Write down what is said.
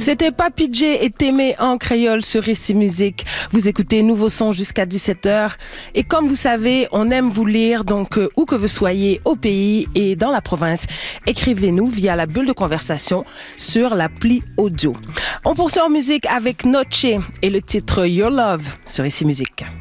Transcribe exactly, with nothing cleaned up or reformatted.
C'était Papy J et Témé en créole sur Ici Musique. Vous écoutez Nouveau Son jusqu'à dix-sept heures. Et comme vous savez, on aime vous lire, donc euh, où que vous soyez au pays et dans la province, écrivez-nous via la bulle de conversation sur l'appli audio. On poursuit en musique avec Noche et le titre Your Love sur Ici Musique.